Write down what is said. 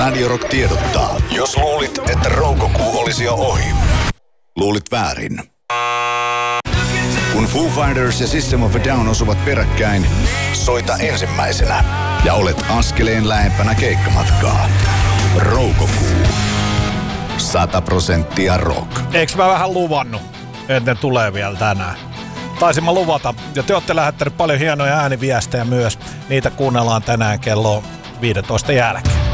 Radio Rock tiedottaa. Jos luulit, että roukokuu olisi jo ohi, luulit väärin. Kun Foo Fighters ja System of a Down osuvat peräkkäin, soita ensimmäisenä ja olet askeleen lähempänä keikkamatkaa. Roukokuu. 100% rock. Eikö mä vähän luvannut, että ne tulee vielä tänään? Taisin mä luvata. Ja te olette lähettäneet paljon hienoja ääniviestejä myös. Niitä kuunnellaan tänään kello 15 jälkeen.